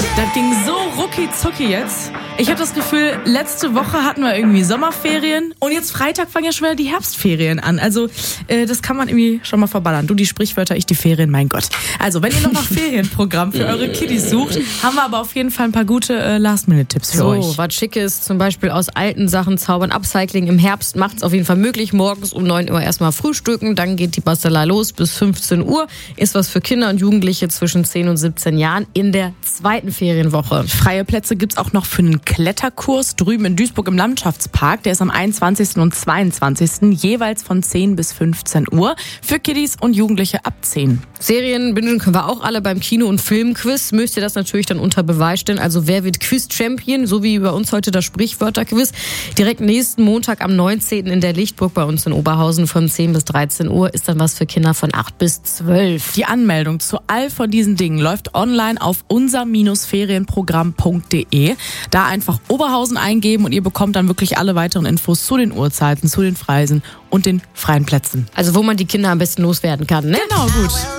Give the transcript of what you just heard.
Das ging so rucki-zucki jetzt. Ich habe das Gefühl, letzte Woche hatten wir irgendwie Sommerferien und jetzt Freitag fangen ja schon wieder die Herbstferien an. Also das kann man irgendwie schon mal verballern. Du die Sprichwörter, ich die Ferien, mein Gott. Also wenn ihr noch nach Ferienprogramm für eure Kiddies sucht, haben wir aber auf jeden Fall ein paar gute Last-Minute-Tipps für euch. So, was Schickes, zum Beispiel aus alten Sachen zaubern. Upcycling im Herbst macht's auf jeden Fall möglich. Morgens um 9 Uhr erstmal frühstücken, dann geht die Bastelei los bis 15 Uhr. Ist was für Kinder und Jugendliche zwischen 10 und 17 Jahren in der zweiten Ferienwoche. Freie Plätze gibt's auch noch für einen Kletterkurs drüben in Duisburg im Landschaftspark. Der ist am 21. und 22. jeweils von 10 bis 15 Uhr für Kiddies und Jugendliche ab 10. Serien bingen können wir auch alle beim Kino- und Filmquiz. Müsst ihr das natürlich dann unter Beweis stellen. Also wer wird Quiz-Champion? So wie bei uns heute das Sprichwörterquiz. Direkt nächsten Montag am 19. in der Lichtburg bei uns in Oberhausen von 10 bis 13 Uhr ist dann was für Kinder von 8 bis 12. Die Anmeldung zu all von diesen Dingen läuft online auf unser-ferienprogramm.de. Da einfach Oberhausen eingeben und ihr bekommt dann wirklich alle weiteren Infos zu den Uhrzeiten, zu den Preisen und den freien Plätzen. Also wo man die Kinder am besten loswerden kann, ne? Genau, gut.